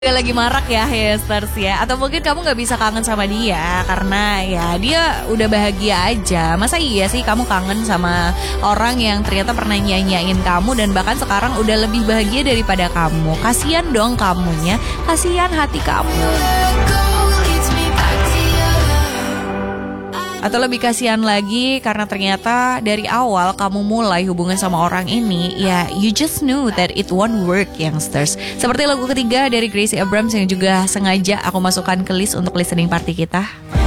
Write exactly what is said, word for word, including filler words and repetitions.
Dia lagi marak ya Hesters ya. Atau mungkin kamu gak bisa kangen sama dia karena ya dia udah bahagia aja. Masa iya sih kamu kangen sama orang yang ternyata pernah nyanyain kamu dan bahkan sekarang udah lebih bahagia daripada kamu. Kasian dong kamunya, kasian hati kamu. Atau lebih kasihan lagi karena ternyata dari awal kamu mulai hubungan sama orang ini, ya you just knew that it won't work, youngsters. Seperti lagu ketiga dari Gracie Abrams yang juga sengaja aku masukkan ke list untuk listening party kita.